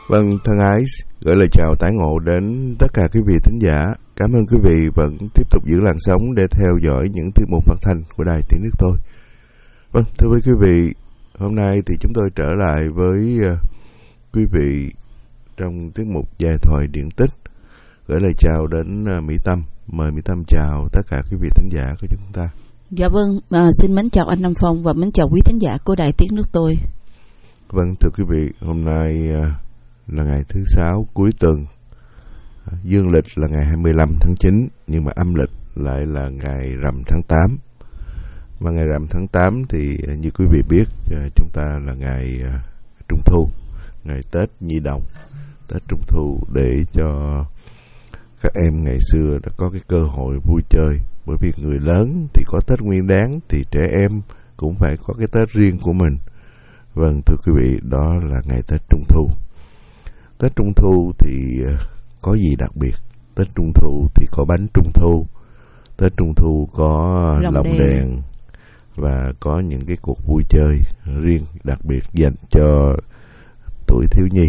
Vâng, thân ái gửi lời chào tái ngộ đến tất cả quý vị thính giả. Cảm ơn quý vị vẫn tiếp tục giữ làn sóng để theo dõi những tiết mục phát thanh của Đài Tiếng Nước Tôi. Vâng, thưa quý vị, hôm nay thì chúng tôi trở lại với quý vị trong tiết mục dài thoại điện tích. Gửi lời chào đến Mỹ Tâm. Mời Mỹ Tâm chào tất cả quý vị thính giả của chúng ta. Dạ vâng, xin mến chào anh Nam Phong và mến chào quý thính giả của Đài Tiếng Nước Tôi. Vâng, thưa quý vị, hôm nay là ngày thứ 6 cuối tuần. Dương lịch là ngày 25 tháng 9, nhưng mà âm lịch lại là ngày rằm tháng 8. Và ngày rằm tháng 8 thì như quý vị biết, chúng ta là ngày Trung Thu, ngày Tết Nhi Đồng, Tết Trung Thu, để cho các em ngày xưa đã có cái cơ hội vui chơi. Bởi vì người lớn thì có Tết Nguyên Đán, thì trẻ em cũng phải có cái Tết riêng của mình. Vâng, thưa quý vị, đó là ngày Tết Trung Thu. Tết Trung Thu thì có gì đặc biệt? Tết Trung Thu thì có bánh Trung Thu, Tết Trung Thu có lồng đèn và có những cái cuộc vui chơi riêng đặc biệt dành cho tuổi thiếu nhi.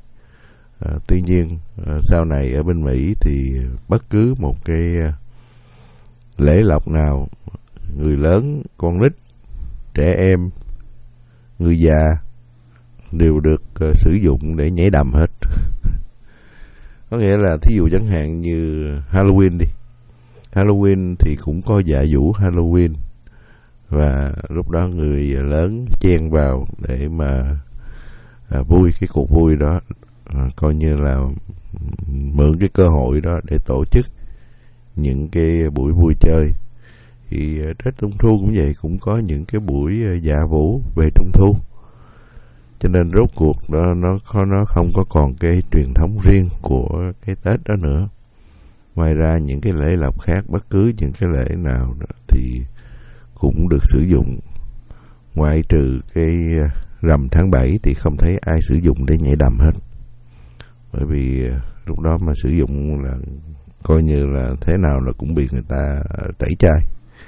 Tuy nhiên sau này ở bên Mỹ thì bất cứ một cái lễ lộc nào, người lớn, con nít, trẻ em, người già đều được sử dụng để nhảy đầm hết. Có nghĩa là thí dụ chẳng hạn như Halloween đi. Halloween thì cũng có dạ vũ Halloween, và lúc đó người lớn chen vào để mà vui cái cuộc vui đó, coi như là mượn cái cơ hội đó để tổ chức những cái buổi vui chơi. Thì Tết Trung Thu cũng vậy, cũng có những cái buổi dạ vũ về Trung Thu. Cho nên rốt cuộc đó, nó không có còn cái truyền thống riêng của cái Tết đó nữa. Ngoài ra những cái lễ lộc khác, bất cứ những cái lễ nào đó, thì cũng được sử dụng. Ngoại trừ cái rằm tháng 7 thì không thấy ai sử dụng để nhảy đầm hết. Bởi vì lúc đó mà sử dụng là coi như là thế nào là cũng bị người ta tẩy chay.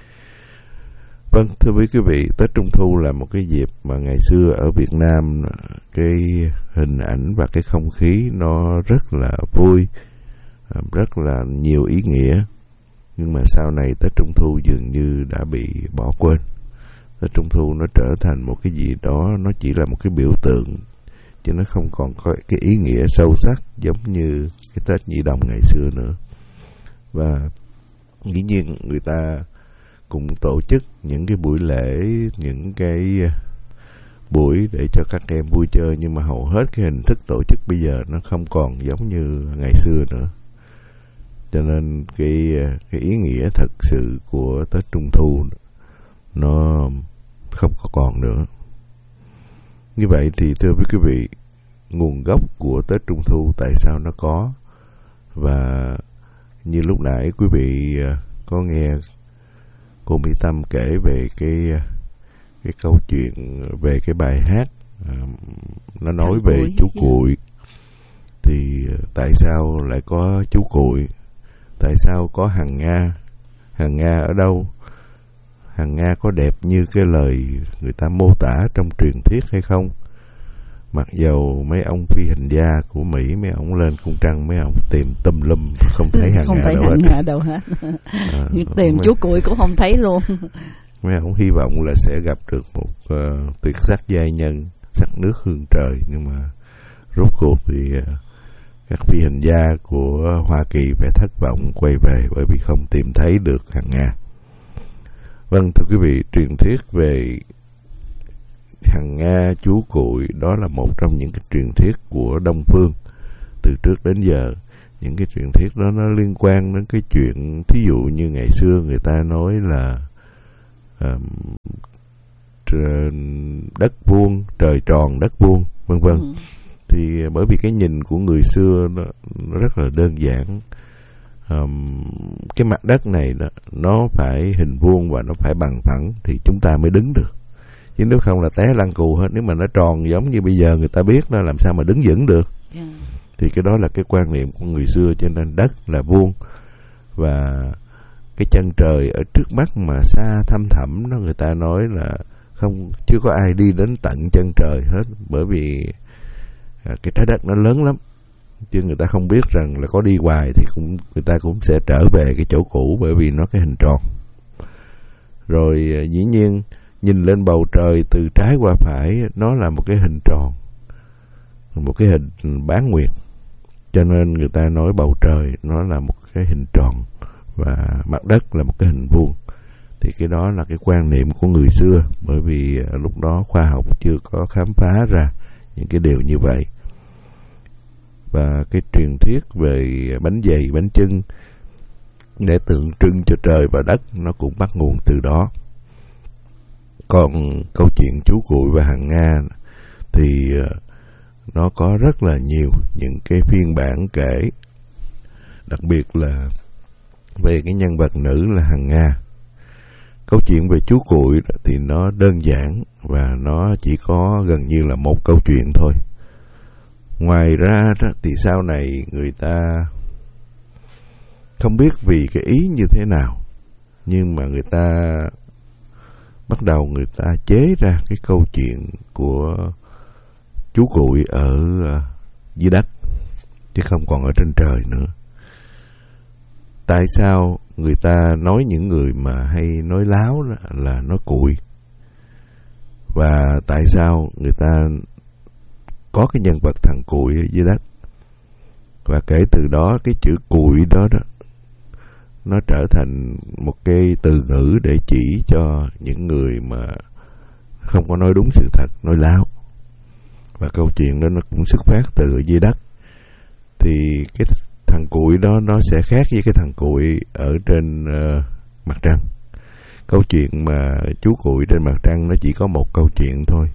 Vâng, thưa quý vị, Tết Trung Thu là một cái dịp mà ngày xưa ở Việt Nam cái hình ảnh và cái không khí nó rất là vui, rất là nhiều ý nghĩa. Nhưng mà sau này Tết Trung Thu dường như đã bị bỏ quên. Tết Trung Thu nó trở thành một cái gì đó, nó chỉ là một cái biểu tượng, chứ nó không còn có cái ý nghĩa sâu sắc giống như cái Tết Nhi Đồng ngày xưa nữa. Và dĩ nhiên người ta cùng tổ chức những cái buổi lễ, những cái buổi để cho các em vui chơi, nhưng mà hầu hết cái hình thức tổ chức bây giờ nó không còn giống như ngày xưa nữa. Cho nên cái ý nghĩa thật sự của Tết Trung Thu nó không có còn nữa. Như vậy thì thưa quý vị, nguồn gốc của Tết Trung Thu tại sao nó có, và như lúc nãy quý vị có nghe cô Mỹ Tâm kể về cái câu chuyện về cái bài hát nó nói về chú Cuội. Thì tại sao lại có chú Cuội? Tại sao có Hằng Nga? Hằng Nga ở đâu? Hằng Nga có đẹp như cái lời người ta mô tả trong truyền thuyết hay không? Mặc dầu mấy ông phi hành gia của Mỹ, mấy ông lên cung trăng, mấy ông tìm tùm lum không thấy Hằng Nga đâu hết. Tìm chú Cuội cũng không thấy luôn. Mấy ông hy vọng là sẽ gặp được một tuyệt sắc giai nhân, sắc nước hương trời, nhưng mà rốt cuộc thì các phi hành gia của Hoa Kỳ phải thất vọng quay về, bởi vì không tìm thấy được Hằng Nga. Vâng, thưa quý vị, truyền thuyết về Hằng Nga, chú Cuội đó là một trong những cái truyền thuyết của Đông Phương từ trước đến giờ. Những cái truyền thuyết đó nó liên quan đến cái chuyện, thí dụ như ngày xưa người ta nói là đất vuông, trời tròn, đất vuông, vân vân. Thì bởi vì cái nhìn của người xưa nó rất là đơn giản. Cái mặt đất này nó phải hình vuông và nó phải bằng phẳng thì chúng ta mới đứng được. Chứ nếu không là té lăn cù hết. Nếu mà nó tròn giống như bây giờ người ta biết nó làm sao mà đứng vững được. Thì cái đó là cái quan niệm của người xưa. Cho nên đất là vuông, và cái chân trời ở trước mắt mà xa thăm thẳm đó, người ta nói là chưa có ai đi đến tận chân trời hết. Bởi vì cái trái đất nó lớn lắm, chứ người ta không biết rằng là có đi hoài thì người ta cũng sẽ trở về cái chỗ cũ, bởi vì nó cái hình tròn. Rồi dĩ nhiên nhìn lên bầu trời từ trái qua phải, nó là một cái hình tròn, một cái hình bán nguyệt, cho nên người ta nói bầu trời nó là một cái hình tròn và mặt đất là một cái hình vuông. Thì cái đó là cái quan niệm của người xưa, bởi vì lúc đó khoa học chưa có khám phá ra những cái điều như vậy. Và cái truyền thuyết về bánh dày, bánh chưng để tượng trưng cho trời và đất, nó cũng bắt nguồn từ đó. Còn câu chuyện chú Cuội và Hằng Nga thì nó có rất là nhiều những cái phiên bản kể, đặc biệt là về cái nhân vật nữ là Hằng Nga. Câu chuyện về chú Cuội thì nó đơn giản và nó chỉ có gần như là một câu chuyện thôi. Ngoài ra thì sau này người ta không biết vì cái ý như thế nào, nhưng mà người ta bắt đầu người ta chế ra cái câu chuyện của chú Cuội ở dưới đất, chứ không còn ở trên trời nữa. Tại sao người ta nói những người mà hay nói láo là nói cuội? Và tại sao người ta có cái nhân vật thằng Cuội ở dưới đất? Và kể từ đó cái chữ cuội đó nó trở thành một cái từ ngữ để chỉ cho những người mà không có nói đúng sự thật, nói láo. Và câu chuyện đó nó cũng xuất phát từ ở dưới đất. Thì cái thằng Cuội đó nó sẽ khác với cái thằng Cuội ở trên mặt trăng. Câu chuyện mà chú Cuội trên mặt trăng nó chỉ có một câu chuyện thôi.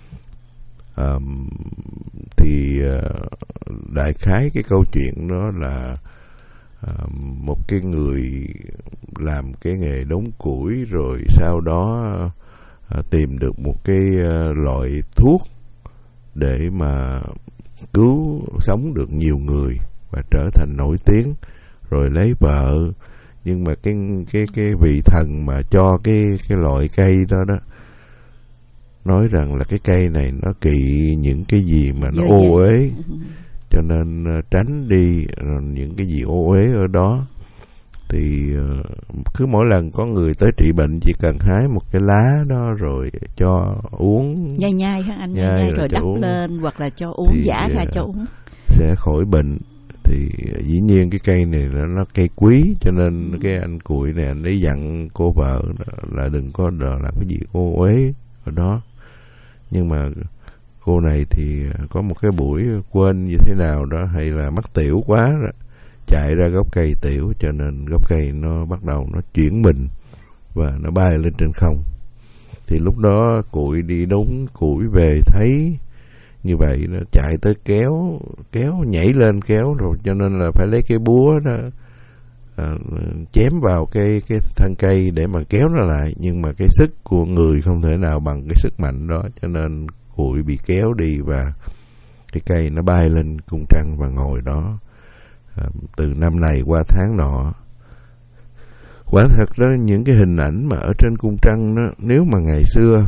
Đại khái cái câu chuyện đó là một cái người làm cái nghề đốn củi, rồi sau đó tìm được một cái loại thuốc để mà cứu sống được nhiều người và trở thành nổi tiếng, rồi lấy vợ. Nhưng mà cái vị thần mà cho cái loại cây đó nói rằng là cái cây này nó kỵ những cái gì mà nó ô uế, cho nên tránh đi những cái gì ô uế ở đó. Thì cứ mỗi lần có người tới trị bệnh chỉ cần hái một cái lá đó rồi cho uống, nhai hả anh, nhai rồi đắp uống lên, hoặc là cho uống, giả ra cho uống sẽ khỏi bệnh. Thì dĩ nhiên cái cây này nó cây quý, cho nên cái anh Cuội này anh ấy dặn cô vợ là đừng có làm cái gì ô uế ở đó. Nhưng mà cô này thì có một cái buổi quên như thế nào đó, hay là mắc tiểu quá rồi, chạy ra gốc cây tiểu, cho nên gốc cây nó bắt đầu nó chuyển mình và nó bay lên trên không. Thì lúc đó Cuội đi đốn củi về thấy như vậy, nó chạy tới kéo nhảy lên kéo, rồi cho nên là phải lấy cái búa đó chém vào cái thân cây để mà kéo nó lại. Nhưng mà cái sức của người không thể nào bằng cái sức mạnh đó, cho nên Cuội bị kéo đi và cái cây nó bay lên cung trăng và ngồi đó từ năm này qua tháng nọ. Quả thật đó, những cái hình ảnh mà ở trên cung trăng đó, nếu mà ngày xưa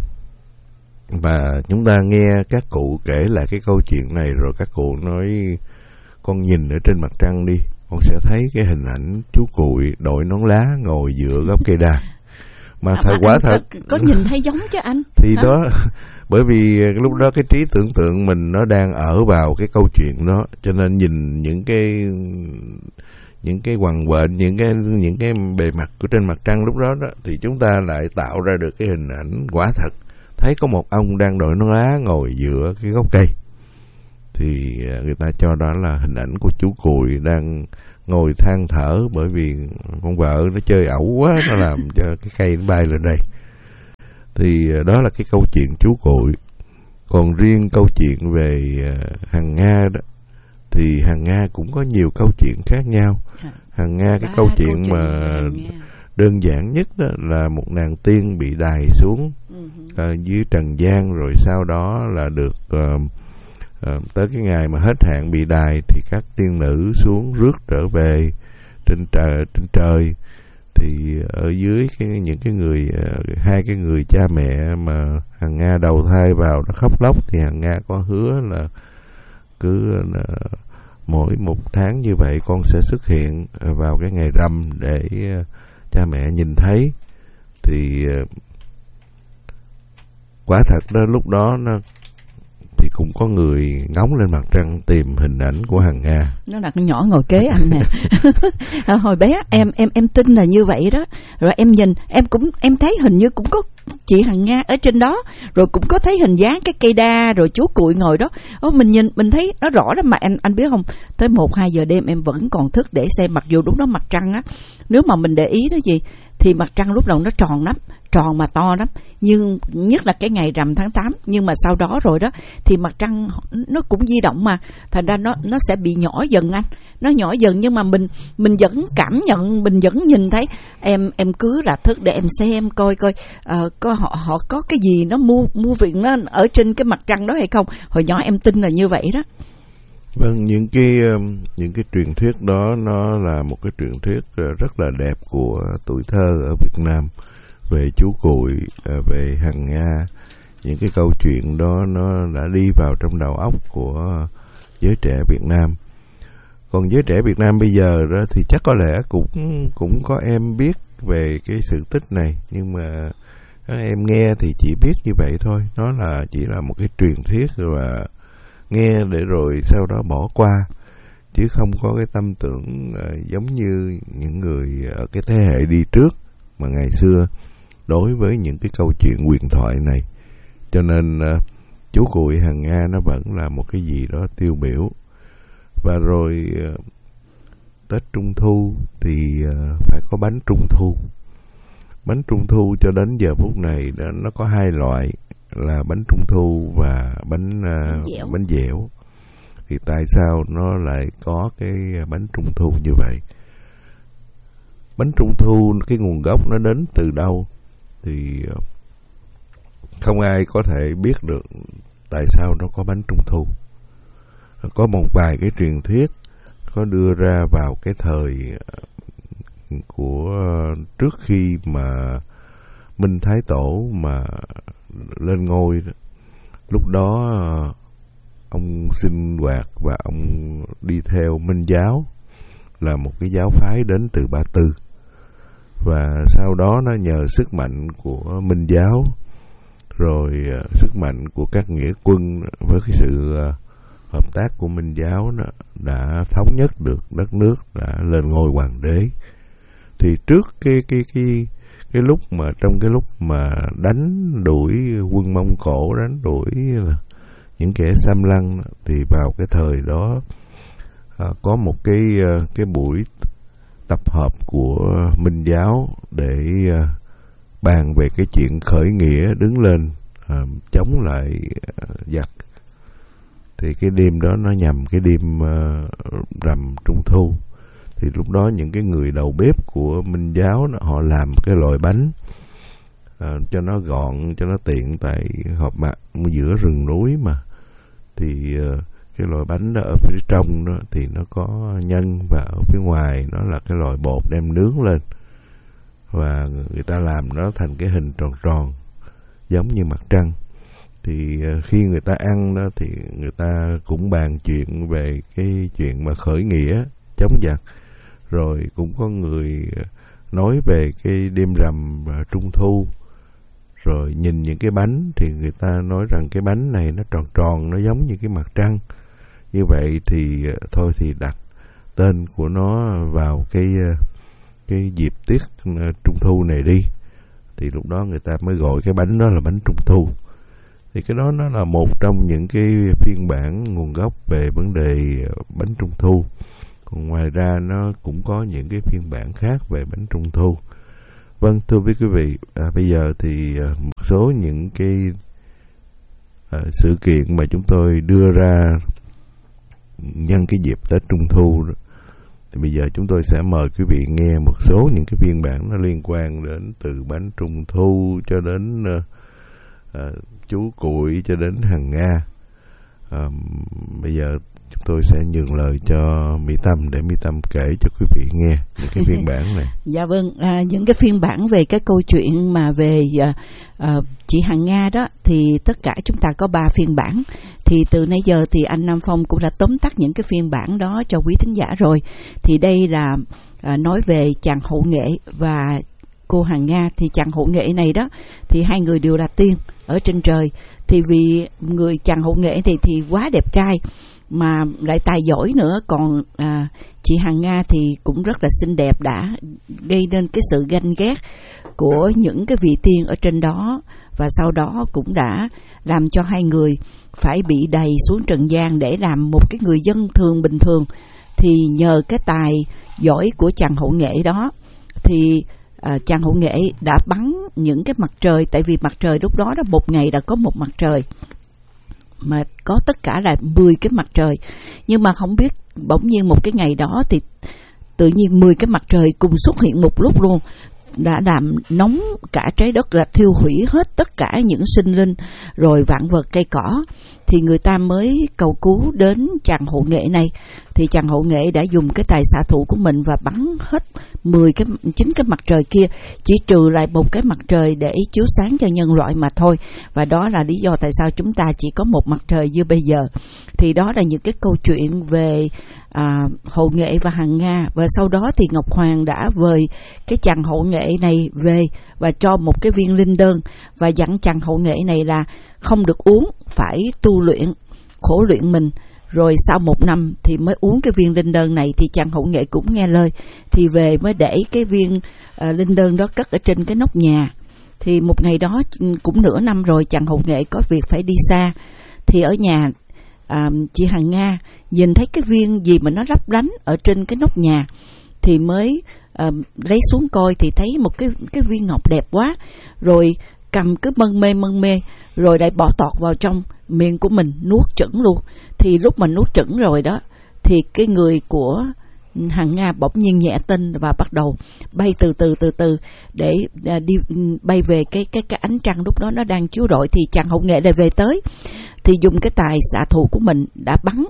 và chúng ta nghe các cụ kể lại cái câu chuyện này, rồi các cụ nói con nhìn ở trên mặt trăng đi, con sẽ thấy cái hình ảnh chú Cuội đội nón lá ngồi giữa gốc cây đa. Mà thật quả thật có nhìn thấy giống chứ anh. Thì đó, bởi vì lúc đó cái trí tưởng tượng mình nó đang ở vào cái câu chuyện đó, cho nên nhìn những cái quằn quện, những cái bề mặt của trên mặt trăng lúc đó thì chúng ta lại tạo ra được cái hình ảnh quả thật thấy có một ông đang đội nón lá ngồi giữa cái gốc cây. Thì người ta cho đó là hình ảnh của chú Cuội đang ngồi than thở, bởi vì con vợ nó chơi ẩu quá, nó làm cho cái cây nó bay lên đây. Thì đó là cái câu chuyện chú Cuội. Còn riêng câu chuyện về Hằng Nga đó, thì Hằng Nga cũng có nhiều câu chuyện khác nhau. Hằng Nga, cái câu chuyện mà đơn giản nhất đó là một nàng tiên bị đày xuống dưới trần gian, rồi sau đó là được tới cái ngày mà hết hạn bị đày thì các tiên nữ xuống rước trở về trên trời. Thì ở dưới những cái người, hai cái người cha mẹ mà Hằng Nga đầu thai vào nó khóc lóc, thì Hằng Nga có hứa là cứ mỗi một tháng như vậy con sẽ xuất hiện vào cái ngày rằm để cha mẹ nhìn thấy. Thì quả thật đó, lúc đó thì cũng có người ngóng lên mặt trăng tìm hình ảnh của Hằng Nga. Nó là con nhỏ ngồi kế anh nè. Hồi bé em tin là như vậy đó. Rồi em nhìn, em thấy hình như cũng có chị Hằng Nga ở trên đó, rồi cũng có thấy hình dáng cái cây đa, rồi chú Cuội ngồi đó. Mình nhìn mình thấy nó rõ lắm mà anh biết không? Tới 1-2 giờ đêm em vẫn còn thức để xem, mặc dù lúc đó mặt trăng á, nếu mà mình để ý đó gì thì mặt trăng lúc đầu nó tròn lắm, tròn mà to lắm, nhưng nhất là cái ngày rằm tháng 8. Nhưng mà sau đó rồi đó thì mặt trăng nó cũng di động mà, thành ra nó sẽ bị nhỏ dần anh, nó nhỏ dần, nhưng mà mình vẫn cảm nhận, mình vẫn nhìn thấy. Em cứ là thức để em xem coi có họ có cái gì nó mua viện nó ở trên cái mặt trăng đó hay không. Hồi nhỏ em tin là như vậy đó. Vâng, những cái truyền thuyết đó nó là một cái truyền thuyết rất là đẹp của tuổi thơ ở Việt Nam, về chú Cuội, về Hằng Nga. Những cái câu chuyện đó nó đã đi vào trong đầu óc của giới trẻ Việt Nam. Còn giới trẻ Việt Nam bây giờ đó thì chắc có lẽ cũng có em biết về cái sự tích này, nhưng mà các em nghe thì chỉ biết như vậy thôi. Nó chỉ là một cái truyền thuyết và nghe để rồi sau đó bỏ qua, chứ không có cái tâm tưởng giống như những người ở cái thế hệ đi trước mà ngày xưa đối với những cái câu chuyện huyền thoại này. Cho nên chú Cuội Hằng Nga nó vẫn là một cái gì đó tiêu biểu. Và rồi Tết Trung Thu thì phải có bánh Trung Thu. Bánh Trung Thu cho đến giờ phút này nó có 2 loại là bánh Trung Thu và bánh dẻo. Thì tại sao nó lại có cái bánh Trung Thu như vậy? Bánh Trung Thu cái nguồn gốc nó đến từ đâu thì không ai có thể biết được tại sao nó có bánh Trung Thu. Có một vài cái truyền thuyết có đưa ra vào cái thời của trước khi mà Minh Thái Tổ mà lên ngôi. Lúc đó ông sinh hoạt và ông đi theo Minh giáo, là một cái giáo phái đến từ Ba Tư. Và sau đó nó nhờ sức mạnh của Minh giáo, rồi sức mạnh của các nghĩa quân với cái sự hợp tác của Minh giáo đó, đã thống nhất được đất nước, đã lên ngôi hoàng đế. Thì trước cái lúc mà trong cái lúc mà đánh đuổi quân Mông Cổ, đánh đuổi những kẻ xâm lăng, thì vào cái thời đó có một cái buổi tập hợp của Minh giáo để bàn về cái chuyện khởi nghĩa, đứng lên chống lại giặc. Thì cái đêm đó nó nhằm cái đêm rằm Trung Thu. Thì lúc đó những cái người đầu bếp của Minh giáo họ làm cái loại bánh cho nó gọn, cho nó tiện, tại họp mặt giữa rừng núi mà. Thì cái loại bánh đó ở phía trong đó thì nó có nhân, và ở phía ngoài nó là cái loại bột đem nướng lên, và người ta làm nó thành cái hình tròn tròn giống như mặt trăng. Thì khi người ta ăn đó thì người ta cũng bàn chuyện về cái chuyện mà khởi nghĩa chống giặc, rồi cũng có người nói về cái đêm rằm và Trung Thu. Rồi nhìn những cái bánh thì người ta nói rằng cái bánh này nó tròn tròn, nó giống như cái mặt trăng. Như vậy thì thôi thì đặt tên của nó vào cái dịp tiết Trung Thu này đi. Thì lúc đó người ta mới gọi cái bánh đó là bánh Trung Thu. Thì cái đó nó là một trong những cái phiên bản nguồn gốc về vấn đề bánh Trung Thu. Còn ngoài ra nó cũng có những cái phiên bản khác về bánh Trung Thu. Vâng, thưa quý vị, bây giờ thì một số những cái sự kiện mà chúng tôi đưa ra nhân cái dịp Tết Trung Thu đó, thì bây giờ chúng tôi sẽ mời quý vị nghe một số những cái phiên bản nó liên quan đến từ bánh Trung Thu cho đến chú Cuội cho đến Hằng Nga. Bây giờ chúng tôi sẽ nhường lời cho Mỹ Tâm để Mỹ Tâm kể cho quý vị nghe những cái phiên bản này. Dạ vâng, những cái phiên bản về cái câu chuyện mà về chị Hằng Nga đó thì tất cả chúng ta có 3 phiên bản. Thì từ nãy giờ thì anh Nam Phong cũng đã tóm tắt những cái phiên bản đó cho quý thính giả rồi. Thì đây là nói về chàng hậu nghệ và cô Hằng Nga. Thì chàng hậu nghệ này đó thì hai người đều là tiên ở trên trời. Thì vì người chàng hậu nghệ thì quá đẹp trai mà lại tài giỏi nữa, còn chị Hằng Nga thì cũng rất là xinh đẹp, đã gây nên cái sự ganh ghét của những cái vị tiên ở trên đó, và sau đó cũng đã làm cho hai người phải bị đày xuống trần gian để làm một cái người dân thường bình thường. Thì nhờ cái tài giỏi của chàng hậu nghệ đó thì chàng hậu nghệ đã bắn những cái mặt trời, tại vì mặt trời lúc đó một ngày đã có một mặt trời, mà có tất cả là 10 cái mặt trời. Nhưng mà không biết bỗng nhiên một cái ngày đó thì tự nhiên 10 cái mặt trời cùng xuất hiện một lúc luôn, đã làm nóng cả trái đất, là thiêu hủy hết tất cả những sinh linh rồi vạn vật cây cỏ. Thì người ta mới cầu cứu đến chàng hậu nghệ này. Thì chàng hậu nghệ đã dùng cái tài xạ thủ của mình và bắn hết 9 cái mặt trời kia, chỉ trừ lại một cái mặt trời để chiếu sáng cho nhân loại mà thôi. Và đó là lý do tại sao chúng ta chỉ có một mặt trời như bây giờ. Thì đó là những cái câu chuyện về hậu nghệ và Hằng Nga. Và sau đó thì Ngọc Hoàng đã vời cái chàng hậu nghệ này về và cho một cái viên linh đơn, và dặn chàng hậu nghệ này là không được uống, phải tu luyện, khổ luyện mình, rồi sau 1 năm thì mới uống cái viên linh đơn này. Thì chàng hậu nghệ cũng nghe lời, thì về mới để cái viên linh đơn đó cất ở trên cái nóc nhà. Thì một ngày đó cũng nửa năm rồi, chàng hậu nghệ có việc phải đi xa. Thì ở nhà chị Hằng Nga nhìn thấy cái viên gì mà nó lấp lánh ở trên cái nóc nhà, thì mới lấy xuống coi, thì thấy một cái viên ngọc đẹp quá, rồi cầm cứ mân mê rồi lại bỏ tọt vào trong miệng của mình, nuốt chửng luôn. Thì lúc mà nuốt chửng rồi đó, thì cái người của Hằng Nga bỗng nhiên nhẹ tinh và bắt đầu bay từ từ để đi bay về cái ánh trăng lúc đó nó đang chiếu rọi. Thì chàng hậu nghệ lại về tới, thì dùng cái tài xạ thủ của mình đã bắn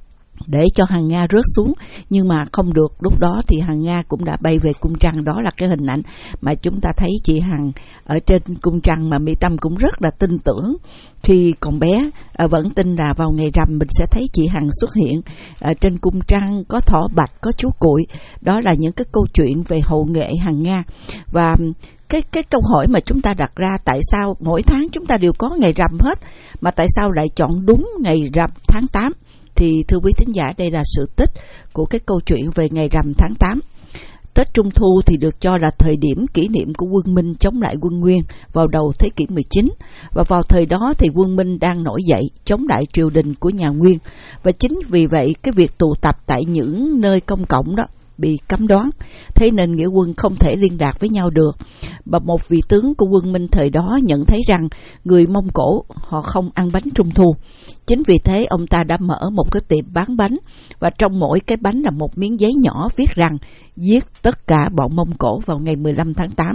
để cho Hằng Nga rớt xuống, nhưng mà không được. Lúc đó thì Hằng Nga cũng đã bay về cung trăng. Đó là cái hình ảnh mà chúng ta thấy chị Hằng ở trên cung trăng, mà Mỹ Tâm cũng rất là tin tưởng. Khi còn bé vẫn tin là vào ngày rằm mình sẽ thấy chị Hằng xuất hiện trên cung trăng, có thỏ bạch, có chú cuội. Đó là những cái câu chuyện về hậu nghệ Hằng Nga. Và cái câu hỏi mà chúng ta đặt ra, tại sao mỗi tháng chúng ta đều có ngày rằm hết, mà tại sao lại chọn đúng ngày rằm tháng 8? Thì thưa quý thính giả, đây là sự tích của cái câu chuyện về ngày rằm tháng 8. Tết Trung Thu thì được cho là thời điểm kỷ niệm của quân Minh chống lại quân Nguyên vào đầu thế kỷ 19. Và vào thời đó thì quân Minh đang nổi dậy chống lại triều đình của nhà Nguyên. Và chính vì vậy cái việc tụ tập tại những nơi công cộng đó bị cấm đoán, thế nên nghĩa quân không thể liên lạc với nhau được. Và một vị tướng của quân Minh thời đó nhận thấy rằng người Mông Cổ họ không ăn bánh Trung Thu. Chính vì thế ông ta đã mở một cái tiệm bán bánh, và trong mỗi cái bánh là một miếng giấy nhỏ viết rằng giết tất cả bọn Mông Cổ vào ngày 15 tháng 8.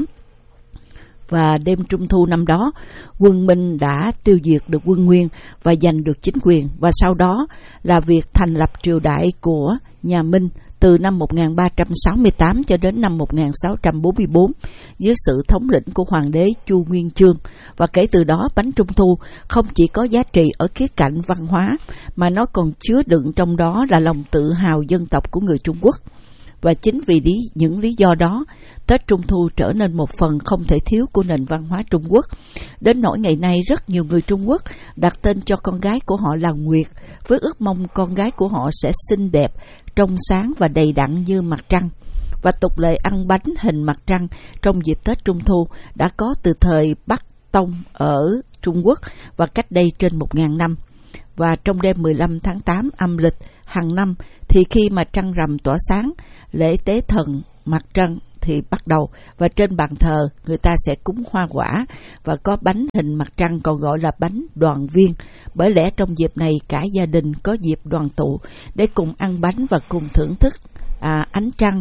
Và đêm Trung Thu năm đó, quân Minh đã tiêu diệt được quân Nguyên và giành được chính quyền. Và sau đó là việc thành lập triều đại của nhà Minh từ năm 1368 cho đến năm 1644 dưới sự thống lĩnh của hoàng đế Chu Nguyên Chương. Và kể từ đó, bánh Trung Thu không chỉ có giá trị ở khía cạnh văn hóa, mà nó còn chứa đựng trong đó là lòng tự hào dân tộc của người Trung Quốc. Và chính vì những lý do đó, Tết Trung Thu trở nên một phần không thể thiếu của nền văn hóa Trung Quốc. Đến nỗi ngày nay, rất nhiều người Trung Quốc đặt tên cho con gái của họ là Nguyệt, với ước mong con gái của họ sẽ xinh đẹp, trong sáng và đầy đặn như mặt trăng. Và tục lệ ăn bánh hình mặt trăng trong dịp Tết Trung Thu đã có từ thời Bắc Tông ở Trung Quốc và cách đây trên 1000 năm. Và trong đêm 15 tháng 8 âm lịch hàng năm, thì khi mà trăng rằm tỏa sáng, lễ tế thần mặt trăng thì bắt đầu, và trên bàn thờ người ta sẽ cúng hoa quả và có bánh hình mặt trăng, còn gọi là bánh đoàn viên. Bởi lẽ trong dịp này cả gia đình có dịp đoàn tụ để cùng ăn bánh và cùng thưởng thức ánh trăng,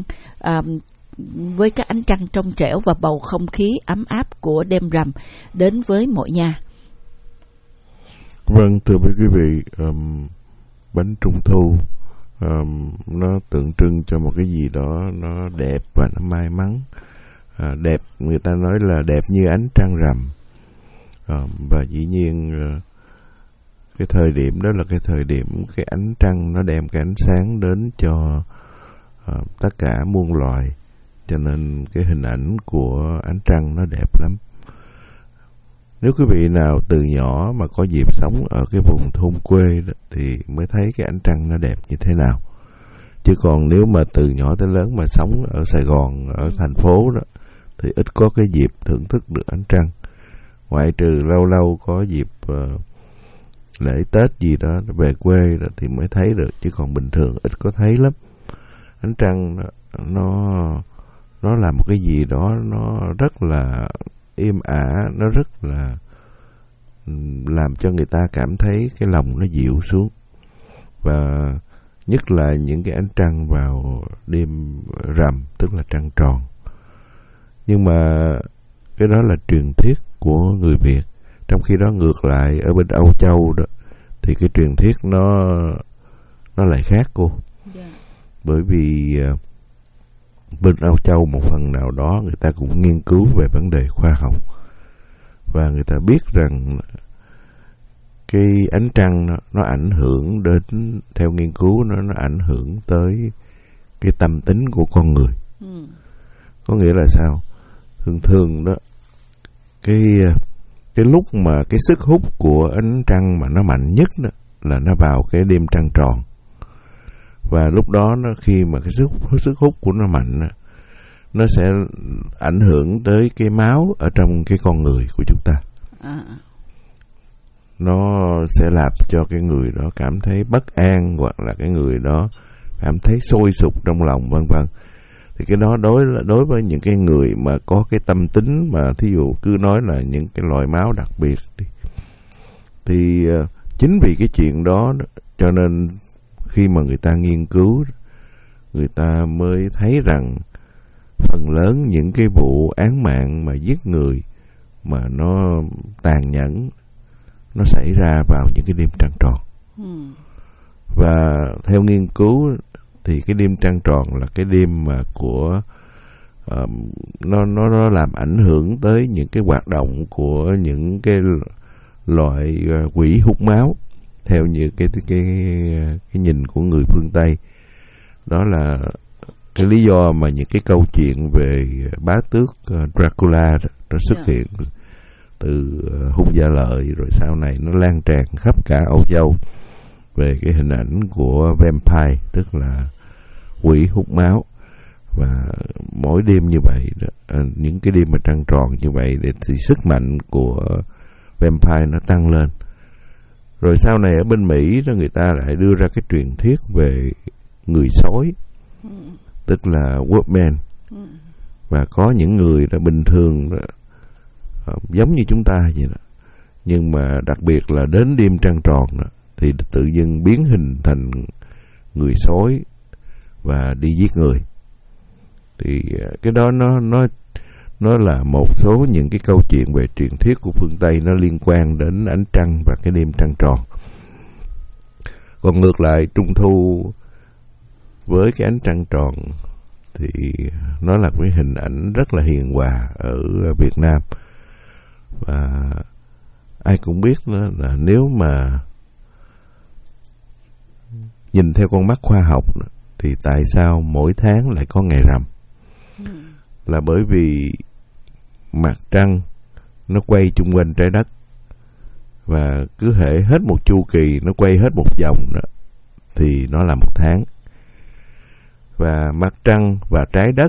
với cái ánh trăng trong trẻo và bầu không khí ấm áp của đêm rằm đến với mọi nhà. Vâng, thưa quý vị, bánh Trung Thu nó tượng trưng cho một cái gì đó nó đẹp và nó may mắn. Đẹp, người ta nói là đẹp như ánh trăng rằm. Và dĩ nhiên cái thời điểm đó là cái thời điểm cái ánh trăng nó đem cái ánh sáng đến cho tất cả muôn loài, cho nên cái hình ảnh của ánh trăng nó đẹp lắm. Nếu quý vị nào từ nhỏ mà có dịp sống ở cái vùng thôn quê đó, thì mới thấy cái ánh trăng nó đẹp như thế nào. Chứ còn nếu mà từ nhỏ tới lớn mà sống ở Sài Gòn, ở thành phố đó, thì ít có cái dịp thưởng thức được ánh trăng. Ngoại trừ lâu lâu có dịp lễ Tết gì đó về quê đó thì mới thấy được, chứ còn bình thường ít có thấy lắm. Ánh trăng nó là một cái gì đó nó rất là êm ả, nó rất là làm cho người ta cảm thấy cái lòng nó dịu xuống. Và nhất là những cái ánh trăng vào đêm rằm, tức là trăng tròn. Nhưng mà cái đó là truyền thuyết của người Việt. Trong khi đó ngược lại ở bên Âu Châu đó thì cái truyền thuyết nó lại khác cô. Bởi vì bên Âu Châu một phần nào đó người ta cũng nghiên cứu về vấn đề khoa học, và người ta biết rằng cái ánh trăng nó ảnh hưởng đến, theo nghiên cứu nó ảnh hưởng tới cái tâm tính của con người. Có nghĩa là sao? Thường đó cái lúc mà cái sức hút của ánh trăng mà nó mạnh nhất đó là nó vào cái đêm trăng tròn. Và lúc đó khi mà cái sức hút của nó mạnh đó, nó sẽ ảnh hưởng tới cái máu ở trong cái con người của chúng ta. Nó sẽ làm cho cái người đó cảm thấy bất an, hoặc là cái người đó cảm thấy sôi sục trong lòng, vân vân. Thì cái đó đối với những cái người mà có cái tâm tính mà thí dụ cứ nói là những cái loại máu đặc biệt thì chính vì cái chuyện đó cho nên khi mà người ta nghiên cứu, người ta mới thấy rằng phần lớn những cái vụ án mạng mà giết người mà nó tàn nhẫn nó xảy ra vào những cái đêm trăng tròn. Và theo nghiên cứu thì cái đêm trăng tròn là cái đêm mà của nó làm ảnh hưởng tới những cái hoạt động của những cái loại quỷ hút máu, theo như cái nhìn của người phương Tây. Đó là cái lý do mà những cái câu chuyện về bá tước Dracula đó, nó xuất hiện từ Hung Gia Lợi, rồi sau này nó lan tràn khắp cả Âu Châu về cái hình ảnh của vampire, tức là quỷ hút máu. Và mỗi đêm như vậy đó, những cái đêm mà trăng tròn như vậy thì sức mạnh của vampire nó tăng lên. Rồi sau này ở bên Mỹ đó, người ta lại đưa ra cái truyền thuyết về người sói, tức là Wolfman. Và có những người đó bình thường đó, giống như chúng ta vậy đó, nhưng mà đặc biệt là đến đêm trăng tròn đó, thì tự dưng biến hình thành người sói và đi giết người. Thì cái đó nó là một số những cái câu chuyện về truyền thuyết của phương Tây, nó liên quan đến ánh trăng và cái đêm trăng tròn. Còn ngược lại Trung thu với cái ánh trăng tròn thì nó là cái hình ảnh rất là hiền hòa ở Việt Nam. Và ai cũng biết đó là nếu mà nhìn theo con mắt khoa học đó, thì tại sao mỗi tháng lại có ngày rằm? Là bởi vì mặt trăng nó quay chung quanh trái đất, và cứ hễ hết một chu kỳ nó quay hết một vòng đó, thì nó là một tháng. Và mặt trăng và trái đất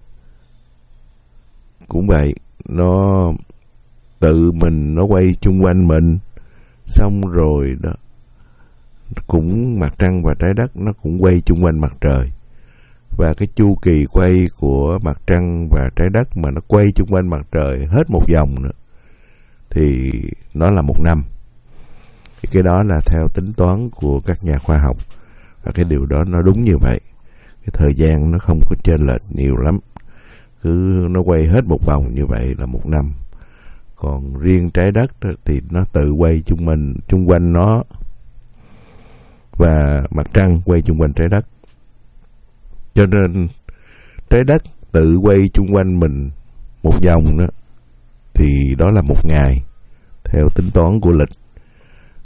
cũng vậy, nó tự mình nó quay chung quanh mình, xong rồi đó cũng mặt trăng và trái đất nó cũng quay chung quanh mặt trời. Và cái chu kỳ quay của mặt trăng và trái đất mà nó quay chung quanh mặt trời hết một vòng nữa thì nó là một năm. Thì cái đó là theo tính toán của các nhà khoa học, và cái điều đó nó đúng như vậy. Cái thời gian nó không có chênh lệch nhiều lắm, cứ nó quay hết một vòng như vậy là một năm. Còn riêng trái đất thì nó tự quay chung quanh nó. và mặt trăng quay chung quanh trái đất. Cho nên trái đất tự quay chung quanh mình một vòng đó thì đó là một ngày theo tính toán của lịch.